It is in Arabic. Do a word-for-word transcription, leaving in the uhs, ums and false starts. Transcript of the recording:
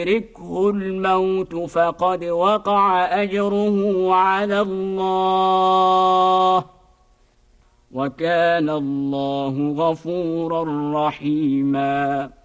يدركه الموت فقد وقع أجره على الله، وكان الله غفورا رحيما.